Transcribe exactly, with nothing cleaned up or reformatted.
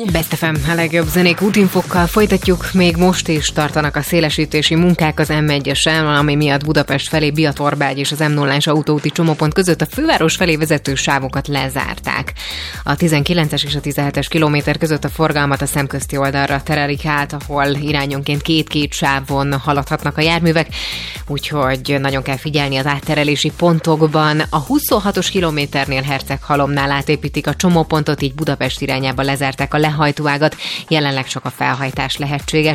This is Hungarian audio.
Best ef em, a legjobb zenék útinfokkal folytatjuk. Még most is tartanak a szélesítési munkák az em egyesen, ami miatt Budapest felé Biatorbágy és az em nullás autóúti csomópont között a főváros felé vezető sávokat lezárták. A tizenkilences és a tizenhetes kilométer között a forgalmat a szemközti oldalra terelik át, ahol irányonként két-két sávon haladhatnak a járművek, úgyhogy nagyon kell figyelni az átterelési pontokban. A huszonhatos kilométernél Herceghalomnál átépítik a csomópontot, így Budapest irányába lezárták a lehajtóágat, jelenleg csak a felhajtás lehetséges.